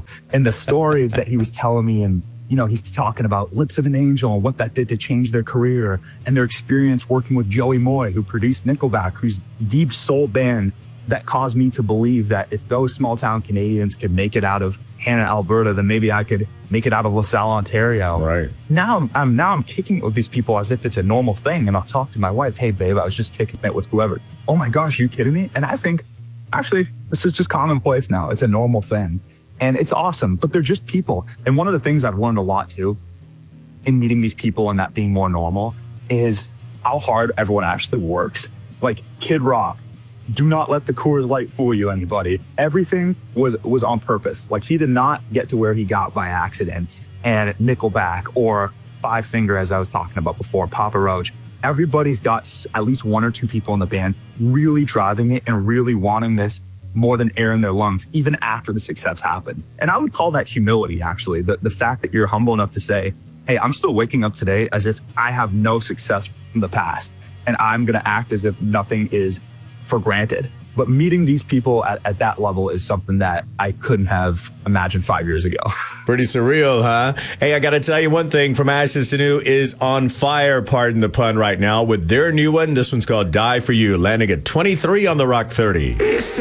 ago. And the stories that he was telling me, and he's talking about Lips of an Angel and what that did to change their career, and their experience working with Joey Moy, who produced Nickelback, who's the soul band that caused me to believe that if those small town Canadians could make it out of Hannah, Alberta, then maybe I could make it out of LaSalle, Ontario. Right. Now I'm kicking it with these people as if it's a normal thing. And I'll talk to my wife, hey babe, I was just kicking it with whoever. Oh my gosh, are you kidding me? And I think actually this is just commonplace now. It's a normal thing. And it's awesome, but they're just people. And one of the things I've learned a lot too in meeting these people and that being more normal is how hard everyone actually works. Like Kid Rock, do not let the Coors Light fool you, anybody. Everything was on purpose. Like, he did not get to where he got by accident. And Nickelback or Five Finger, as I was talking about before, Papa Roach, everybody's got at least one or two people in the band really driving it and really wanting this more than air in their lungs, even after the success happened. And I would call that humility, actually. The fact that you're humble enough to say, hey, I'm still waking up today as if I have no success from the past, and I'm gonna act as if nothing is for granted. But meeting these people at that level is something that I couldn't have imagined 5 years ago. Pretty surreal, huh? Hey, I got to tell you one thing, From Ashes to New is on fire, pardon the pun, right now with their new one. This one's called Die For You, landing at 23 on the Rock 30.